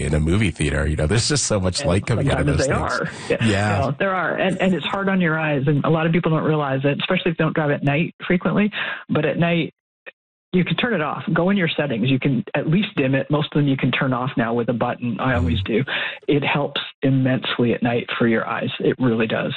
in a movie theater. There's just so much light coming out of those things. Yeah. There are. And it's hard on your eyes. And a lot of people don't realize it, especially if they don't drive at night frequently. But at night, you can turn it off. Go in your settings. You can at least dim it. Most of them you can turn off now with a button. I always do. It helps immensely at night for your eyes. It really does.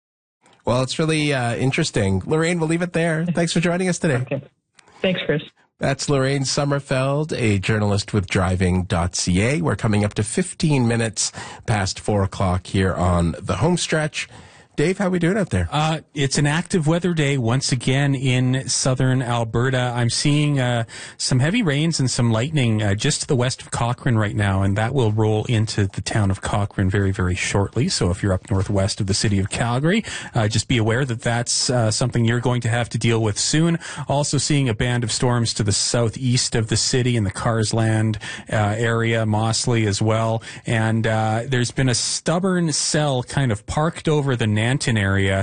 Well, it's really interesting. Lorraine, we'll leave it there. Thanks for joining us today. Okay. Thanks, Chris. That's Lorraine Sommerfeld, a journalist with driving.ca. We're coming up to 15 minutes past 4 o'clock here on the home stretch. Dave, how are we doing out there? It's an active weather day once again in southern Alberta. I'm seeing some heavy rains and some lightning just to the west of Cochrane right now, and that will roll into the town of Cochrane very, very shortly. So if you're up northwest of the city of Calgary, just be aware that that's something you're going to have to deal with soon. Also seeing a band of storms to the southeast of the city in the Carsland area, Mossley as well. And there's been a stubborn cell kind of parked over the Nanton area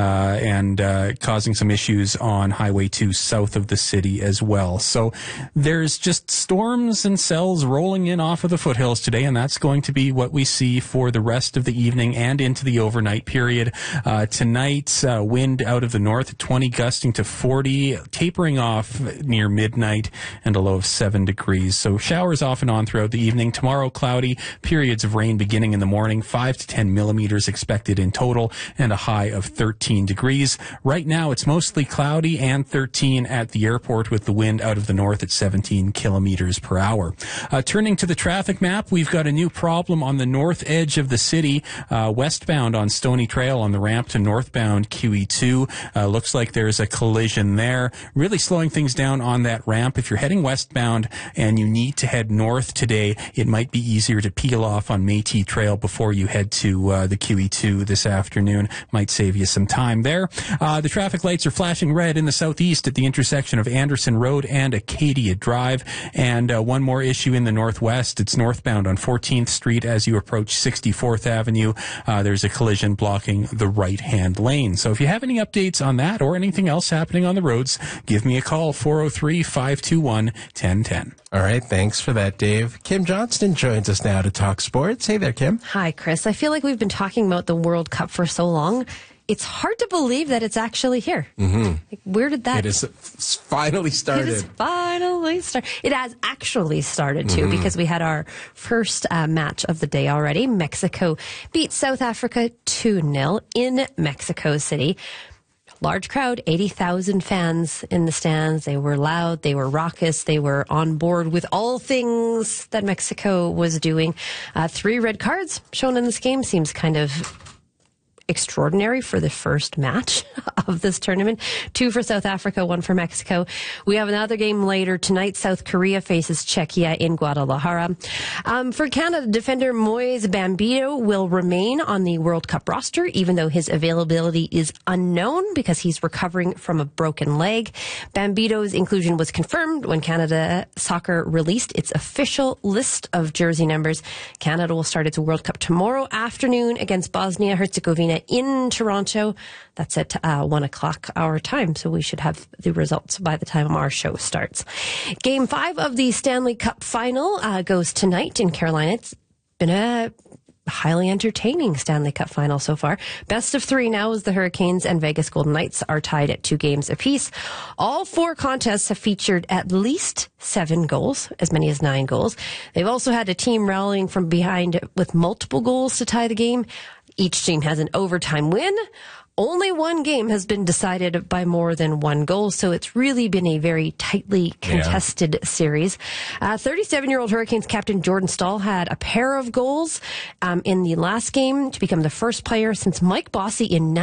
and causing some issues on Highway 2 south of the city as well. So there's just storms and cells rolling in off of the foothills today, and that's going to be what we see for the rest of the evening and into the overnight period. Tonight, wind out of the north at 20, gusting to 40, tapering off near midnight, and a low of 7 degrees. So showers off and on throughout the evening. Tomorrow, cloudy, periods of rain beginning in the morning, 5 to 10 millimeters expected in total, and a high of 13 degrees. Right now, it's mostly cloudy and 13 at the airport with the wind out of the north at 17 kilometers per hour. Turning to the traffic map, we've got a new problem on the north edge of the city, westbound on Stony Trail on the ramp to northbound QE2. Looks like there's a collision there. Really slowing things down on that ramp. If you're heading westbound and you need to head north today, it might be easier to peel off on Métis Trail before you head to the QE2 this afternoon. Might save you some time there. The traffic lights are flashing red in the southeast at the intersection of Anderson Road and Acadia Drive. And one more issue in the northwest. It's northbound on 14th Street as you approach 64th Avenue. There's a collision blocking the right-hand lane. So if you have any updates on that or anything else happening on the roads, give me a call, 403-521-1010. All right, thanks for that, Dave. Kim Johnston joins us now to talk sports. Hey there, Kim. Hi, Chris. I feel like we've been talking about the World Cup for so long. It's hard to believe that it's actually here. Mm-hmm. Like, where did that... It has finally started. It has finally started. It has actually started, too, because we had our first match of the day already. Mexico beat South Africa 2-0 in Mexico City. Large crowd, 80,000 fans in the stands. They were loud, they were raucous, they were on board with all things that Mexico was doing. 3 red cards shown in this game seems kind of extraordinary for the first match of this tournament. 2 for South Africa, 1 for Mexico. We have another game later tonight. South Korea faces Czechia in Guadalajara. For Canada, defender Moise Bambito will remain on the World Cup roster, even though his availability is unknown because he's recovering from a broken leg. Bambito's inclusion was confirmed when Canada Soccer released its official list of jersey numbers. Canada will start its World Cup tomorrow afternoon against Bosnia-Herzegovina in Toronto. That's at 1 o'clock our time, so we should have the results by the time our show starts. Game 5 of the Stanley Cup final goes tonight in Carolina. It's been a highly entertaining Stanley Cup final so far. Best of 3 now as the Hurricanes and Vegas Golden Knights are tied at 2 games apiece. All 4 contests have featured at least 7 goals, as many as 9 goals. They've also had a team rallying from behind with multiple goals to tie the game. Each team has an overtime win. Only 1 game has been decided by more than 1 goal, so it's really been a very tightly contested series. 37-year-old Hurricanes captain Jordan Staal had a pair of goals in the last game to become the first player since Mike Bossy in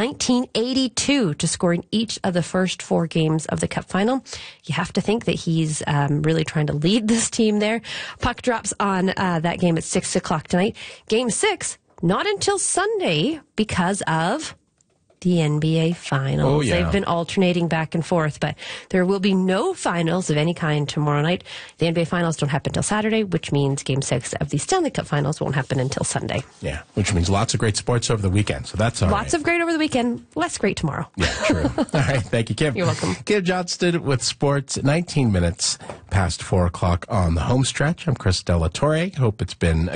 1982 to score in each of the first 4 games of the Cup final. You have to think that he's really trying to lead this team there. Puck drops on that game at 6 o'clock tonight. Game 6, not until Sunday because of the NBA Finals. Oh, yeah. They've been alternating back and forth, but there will be no finals of any kind tomorrow night. The NBA Finals don't happen until Saturday, which means Game 6 of the Stanley Cup Finals won't happen until Sunday. Yeah, which means lots of great sports over the weekend, so that's all Lots of great over the weekend, less great tomorrow. Yeah, true. All right, thank you, Kim. You're welcome. Kim Johnston with sports, 19 minutes past 4 o'clock on the home stretch. I'm Chris Delatorre. Hope it's been